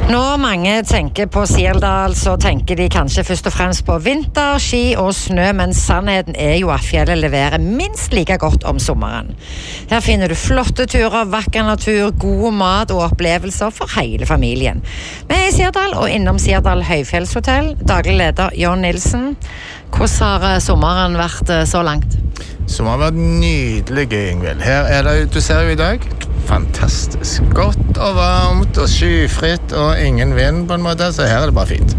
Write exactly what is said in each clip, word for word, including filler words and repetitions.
Når mange tenker på Sirdal, så tenker de kanskje først og fremst på vinter, ski og snø, men sannheten er jo at fjellet leverer minst like godt om sommeren. Her finner du flotte turer, vakker natur, god mat og opplevelser for hele familien. Vi er i Sirdal og innom Sirdal Høyfjellshotell, daglig leder Jon Nilsen. Hvordan har sommeren vært så langt? Sommeren har vært nydelig, Ingvild. Her er det, du ser jo i dag, fantastisk. Godt og varmt og skyfritt og ingen vind på en måte, så her er det bare fint.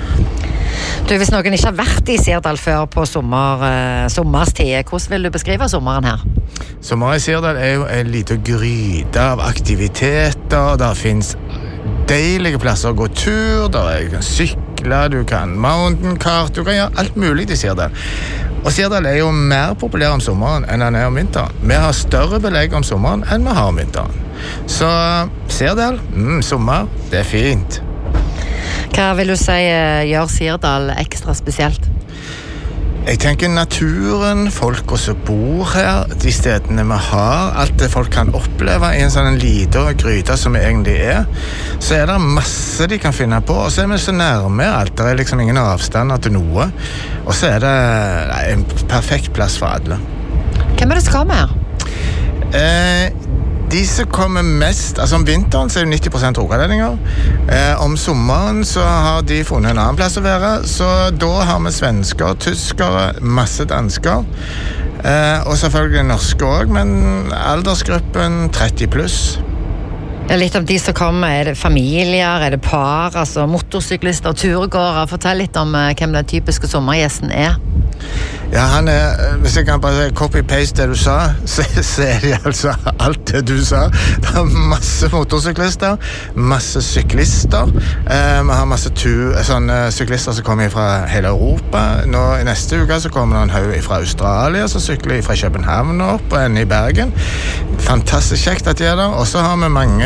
Du, hvis noen ikke har vært i Sirdal før på sommer, eh, sommerstid, hvordan vil du beskrive sommeren her? Sommeren i Sirdal er jo en liten gryte av aktiviteter, der finnes deilige plasser å gå tur, der du kan sykle, du kan mountain kart, du kan gjøre alt mulig i Sirdal. Og Sirdal er jo mer populær om sommeren enn den er om vinteren. Vi har større belegg om sommeren enn vi har om vinteren. Så Sirdal, mm, sommer, det er fint. Hva vil du si gjør Sirdal ekstra spesielt? Jeg tenker naturen, folk som bor her, de stedene vi har, alt det folk kan oppleve i en sånn liten gryte som vi egentlig er, så er det masse de kan finne på, og så er vi så nærme alt, det er liksom ingen avstander til noe, og så er det en perfekt plass for alle. Hvem er det som kommer her? Eh, De som kommer mest, altså om vinteren så er det nitti prosent rogalendinger. Eh, om sommeren så har de funnet en annen plass å være, så da har vi svensker, tyskere, masse dansker. Eh, og selvfølgelig norske også, men aldersgruppen tretti pluss. Ja, litt om de som kommer, er det familier, er det par, altså motorsyklister, turgåere? Fortell litt om uh, hvem den typiske sommergjesten er. Ja, han er, hvis jeg kan bare copy-paste det du sa, så, så er det altså alt det du sa. Det er masse motorsyklister, masse syklister. Eh, vi har masse tur, sånne syklister som kommer fra hele Europa. Nå, i neste uke så kommer det en haug fra Australia, som sykler fra København opp og ender i Bergen. Fantastisk kjekt at de er der. Og så har vi mange,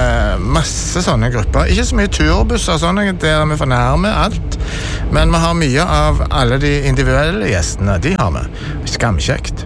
masse sånne grupper. Ikke så mye turbusser, sånne, der vi fornærmer alt. Men vi har mye av alle de individuelle gjestene, de har vi. Skamkjekt.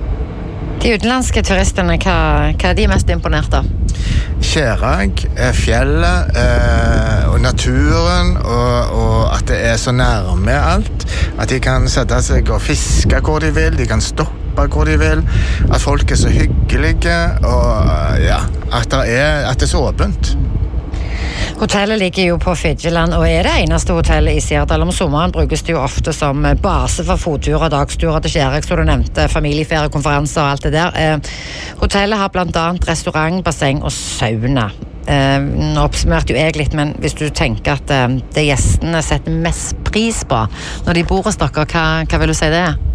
De utenlandske turistene, hva, hva er de mest imponert av? Kjærag, fjellet eh, og naturen, og, og at det er så nærme alt. At de kan sette seg og fiske hvor de vil, de kan stoppe hvor de vil. At folk er så hyggelige, og ja, at det er, at det er så åpent. Hotellet ligger jo på Fidjeland, og er det eneste hotellet i Sirdal. Om sommeren brukes det jo ofte som base for fotturer, dagsturer til Kjærek, som du nevnte, familieferie, konferenser og alt det der. Eh, hotellet har blant annet restaurant, basseng og sauna. Eh, nå oppsummerte jo jeg litt, men hvis du tenker at eh, det gjestene setter mest pris på når de bor hos dere, hva, hva vil du si det er?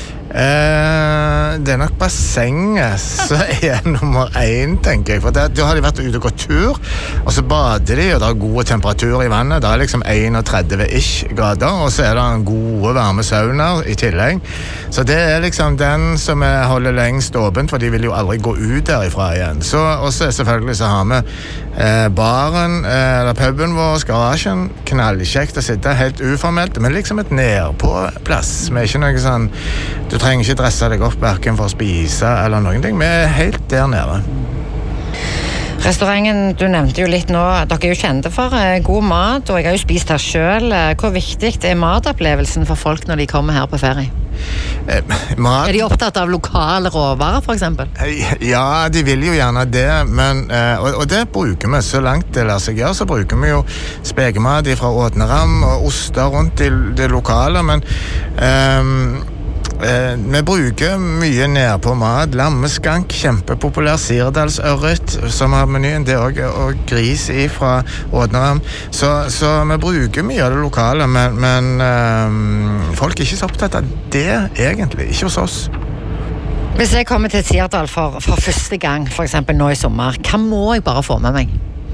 Eh, det er nok bassenget så er nummer én, tenker jeg. For det, da har de vært ute og gått tur, og så bader de, og det er gode temperaturer i vannet. Det er liksom tretti-ish grader, og så er det en gode varme sauner i tillegg. Så det er liksom den som holder lengst åpent, for de vil jo aldri gå ut derifra igjen. Så, og så selvfølgelig så har vi eh, baren, eh, eller puben vår, garasjen, knallkjekt å sitte, helt uformelt, men liksom et nedpå-plass. Vi er ikke noe sånn, du trenger ikke dresse deg opp hverken for å spise eller noen ting. Vi er helt der nede. Restauranten, du nevnte jo litt nå, dere er jo kjente for eh, god mat, og jeg har jo spist her selv. Hvor viktig er matopplevelsen for folk når de kommer her på ferie? Eh, mat... Er de opptatt av lokale råvarer, for eksempel? Ja, de vil jo gjerne det, men, eh, og, og det bruker vi så langt det lar seg gjøre, så bruker vi jo spekemat fra Ådneram og oster rundt det de lokale, men eh, Eh, vi bruker mye ned på mat. Lammeskank, kjempepopulær, Sirdalsørret som har menyen, det også, og gris fra Ådneram. Så, så vi bruker mye av det lokale, men, men eh, folk er ikke så opptatt av det egentlig, ikke hos oss. Hvis jeg kommer til Sirdal for, for første gang, for eksempel nå i sommer, hva må jeg bare få med meg?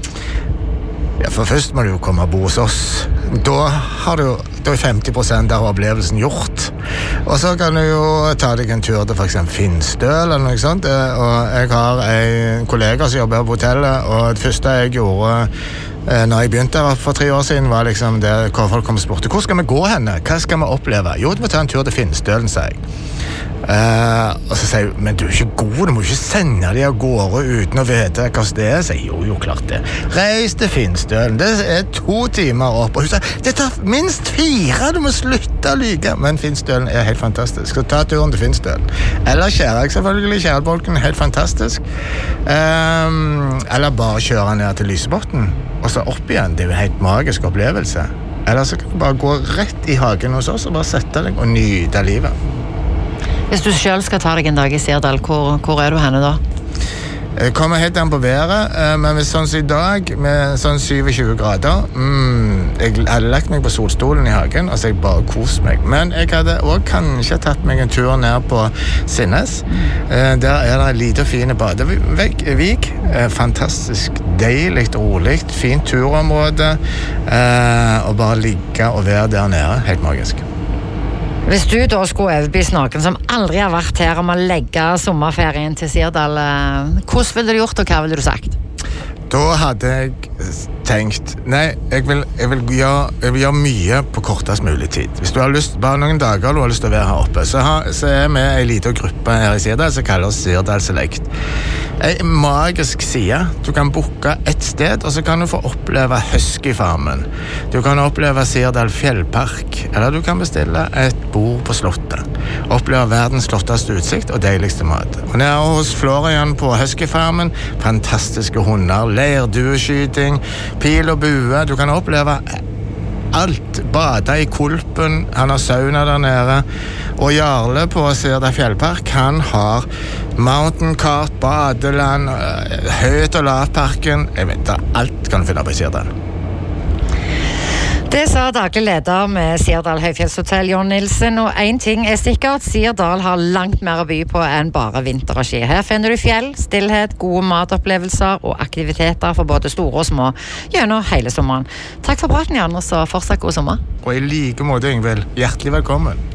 Ja, for først må du jo komme og bo hos oss. Da har du da er femti prosent av opplevelsen gjort. Og så kan du jo ta deg en tur til for eksempel Finstøl eller noe sånt. Og jeg har en kollega som jobber på hotellet, og det første jeg gjorde eh, når jeg begynte her for tre år siden, var liksom det hvor folk kom og spurte, hvor skal vi gå henne? Hva skal vi oppleve? Jo, vi tar en tur til Finstølen, sier jeg. Uh, og så sier jeg, men du er ikke god, du må ikke sende de av gårde uten å vite hva det er. Så jeg, jo, jo, klart det. Reis til Finnstølen, det er to timer opp. Og hun sier, det tar minst fire, du må slutte å lyge. Men Finnstølen er helt fantastisk, så ta turen til Finnstølen. Eller Kjærek, selvfølgelig, Kjærbolken er helt fantastisk. Um, eller bare kjøre ned til Lysebotn, og så opp igjen, det er jo en helt magisk opplevelse. Eller så kan du bare gå rett i hagen hos oss og bare sette deg og nyte livet. Hvis du selv skal ta deg en dag i Sirdal, hvor, hvor er du henne da? Jeg kommer helt an på været, men hvis sånn som i dag, med sånn tjuesju grader, mm, jeg hadde lagt meg på solstolen i hagen, og så jeg bare kost meg. Men jeg hadde også kanskje tatt meg en tur ned på Sinnes. Der er det en lite og fine badevik. Fantastisk deilig, rolig, fint turområde, og bare ligge og være der nede. Helt magisk. Hvis du da skulle overbevise noen som aldri har vært her om å legge sommerferien til Sirdal, hvordan ville du gjort, og hva ville du sagt? Da hadde jeg tenkt, nei, jeg vil, jeg vil, gjøre, jeg vil gjøre mye på kortest mulig tid. Hvis du har lyst, bare noen dager du har lyst til å være her oppe, så, har, så er vi en liten gruppe her i Sirdal som kaller oss Sirdal Select. En magisk side. Du kan booke et sted, og så kan du få oppleve Huskyfarmen. Du kan oppleve Sirdal Fjellpark, eller du kan bestille et bord på slottet. Oppleve verdens flotteste utsikt og deiligste mat. Og nede hos Florian på Huskyfarmen, fantastiske hunder, leirdueskyting, pil og bue. Du kan oppleve alt. Bade i Kulpen, han har sauna der nede. Og Jarle på Sirdal Fjellpark, han har mountain kart, badeland, høyt- og lavparken. Jeg vet da, alt kan du finne på i Sirdal. Det sa daglig leder med Sirdal Høyfjellshotell, John Nilsen, og en ting er sikkert, Sirdal har langt mer å by på enn bare vinter og ski. Her finner du fjell, stillhet, gode matopplevelser og aktiviteter for både store og små gjennom hele sommeren. Takk for praten, Jan, og så fortsatt god sommer. Og i like måte, Ingvild, hjertelig velkommen.